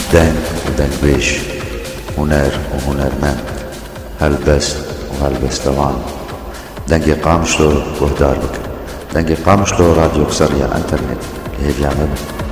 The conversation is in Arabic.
دنگ ودنگبيش، هنر وهنرمند، هلبست وهلبستوان. دنگی قامشلو وهدار بك، دنگی قامشلو راديو سريع انترنت اللي هي بيعمل